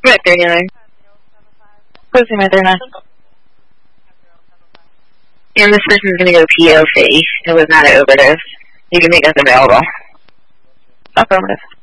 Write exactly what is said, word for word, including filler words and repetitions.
at thirty-nine. Closing at thirty-nine. And this person's going to go P O C. It was not an overdose. You can make us available. Affirmative.